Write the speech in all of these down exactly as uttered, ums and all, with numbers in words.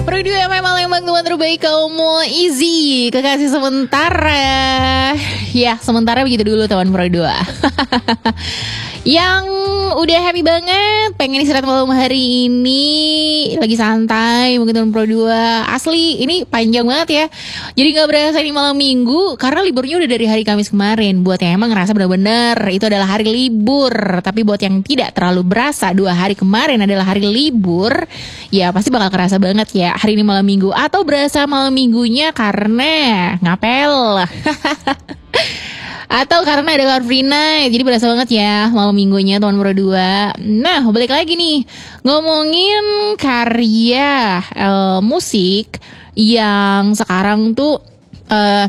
Produk memang memang teman terbaik kaum Easy, kekasih sementara. Ya, sementara begitu dulu teman Produk. Yang udah happy banget, pengen istirahat malam hari ini, lagi santai, mungkin teman Pro dua. Asli, ini panjang banget ya. Jadi gak berasa ini malam minggu, karena liburnya udah dari hari Kamis kemarin. Buat yang emang ngerasa benar-benar itu adalah hari libur. Tapi buat yang tidak terlalu berasa, dua hari kemarin adalah hari libur, ya pasti bakal kerasa banget ya hari ini malam minggu. Atau berasa malam minggunya karena ngapel. Atau karena ada Car Free Night, jadi berasa banget ya malam minggunya teman Pro dua. Nah, balik lagi nih, ngomongin karya uh, musik yang sekarang tuh uh,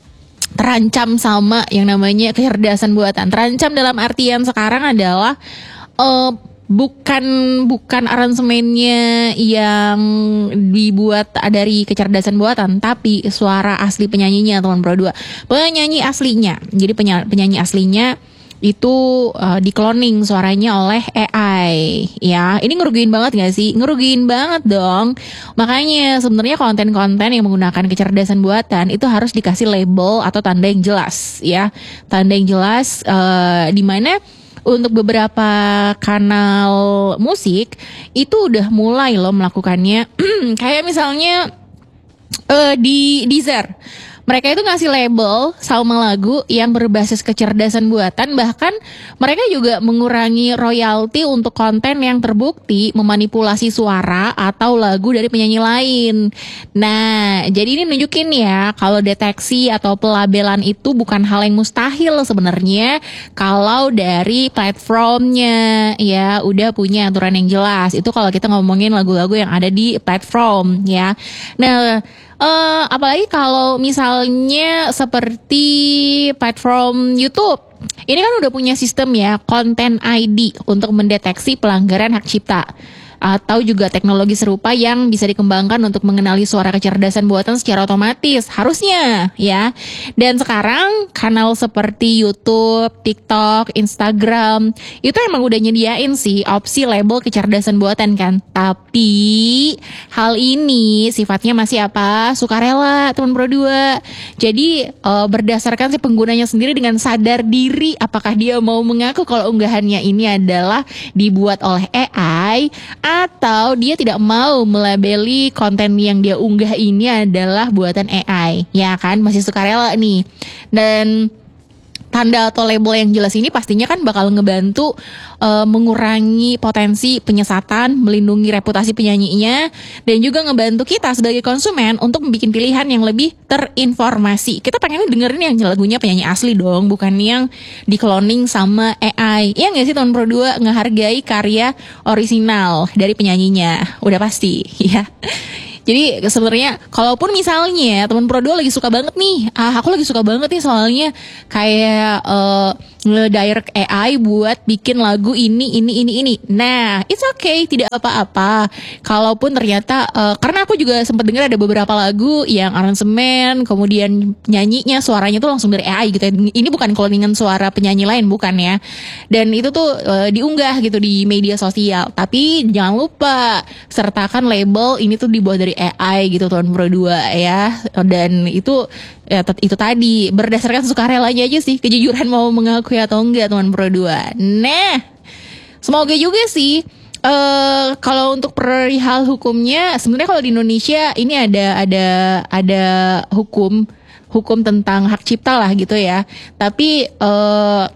terancam sama yang namanya kecerdasan buatan. Terancam dalam artian sekarang adalah uh, bukan bukan aransemennya yang dibuat dari kecerdasan buatan, tapi suara asli penyanyinya teman Pro dua. Penyanyi aslinya. Jadi penya, penyanyi aslinya itu uh, dikloning suaranya oleh A I. Ya, ini ngerugiin banget gak sih? Ngerugiin banget dong. Makanya sebenarnya konten-konten yang menggunakan kecerdasan buatan itu harus dikasih label atau tanda yang jelas, ya. Tanda yang jelas uh, di mana untuk beberapa kanal musik itu udah mulai loh melakukannya. Kayak misalnya uh, di Deezer, mereka itu ngasih label sama lagu yang berbasis kecerdasan buatan. Bahkan mereka juga mengurangi royalti untuk konten yang terbukti memanipulasi suara atau lagu dari penyanyi lain. Nah, jadi ini nunjukin ya kalau deteksi atau pelabelan itu bukan hal yang mustahil sebenarnya kalau dari platformnya ya udah punya aturan yang jelas. Itu kalau kita ngomongin lagu-lagu yang ada di platform ya. Nah, Uh, apalagi kalau misalnya seperti platform YouTube, ini kan udah punya sistem ya, Content I D untuk mendeteksi pelanggaran hak cipta. Atau juga teknologi serupa yang bisa dikembangkan untuk mengenali suara kecerdasan buatan secara otomatis, harusnya ya. Dan sekarang kanal seperti YouTube, TikTok, Instagram itu emang udah nyediain sih opsi label kecerdasan buatan kan. Tapi hal ini sifatnya masih apa? Sukarela teman Pro dua. Jadi uh, berdasarkan si penggunanya sendiri dengan sadar diri apakah dia mau mengaku kalau unggahannya ini adalah dibuat oleh A I atau dia tidak mau melabeli konten yang dia unggah ini adalah buatan A I, ya kan, masih sukarela nih. Dan tanda atau label yang jelas ini pastinya kan bakal ngebantu uh, mengurangi potensi penyesatan, melindungi reputasi penyanyinya, dan juga ngebantu kita sebagai konsumen untuk membuat pilihan yang lebih terinformasi. Kita pengennya dengerin yang lagunya penyanyi asli dong, bukan yang dikloning sama A I. Iya nggak sih teman Pro dua, ngehargai karya orisinal dari penyanyinya, udah pasti ya. Jadi sebenarnya kalaupun misalnya teman Pro dua lagi suka banget nih, ah aku lagi suka banget nih soalnya kayak uh, nge-direct A I buat bikin lagu ini ini ini ini. Nah, it's okay, tidak apa-apa. Kalaupun ternyata uh, karena aku juga sempat dengar ada beberapa lagu yang aransemen, kemudian nyanyinya suaranya tuh langsung dari A I gitu ya. Ini bukan cloningan suara penyanyi lain, bukan ya. Dan itu tuh uh, diunggah gitu di media sosial. Tapi jangan lupa sertakan label ini tuh dibuat dari A I gitu teman Pro dua ya. Dan itu ya itu tadi berdasarkan sukarelanya aja sih, kejujuran mau mengakui atau enggak teman Pro dua. Nah, semoga juga sih uh, kalau untuk perihal hukumnya, sebenarnya kalau di Indonesia ini ada ada ada hukum hukum tentang hak cipta lah gitu ya. Tapi uh,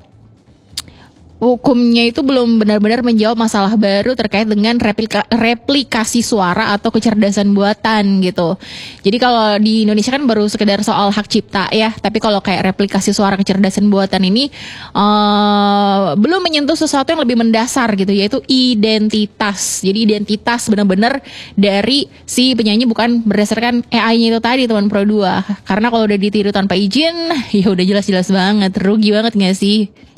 hukumnya itu belum benar-benar menjawab masalah baru terkait dengan replika, replikasi suara atau kecerdasan buatan gitu. Jadi kalau di Indonesia kan baru sekedar soal hak cipta ya, tapi kalau kayak replikasi suara kecerdasan buatan ini uh, belum menyentuh sesuatu yang lebih mendasar gitu, yaitu identitas. Jadi identitas benar-benar dari si penyanyi, bukan berdasarkan A I-nya itu tadi teman Pro dua. Karena kalau udah ditiru tanpa izin, ya udah jelas-jelas banget, rugi banget gak sih?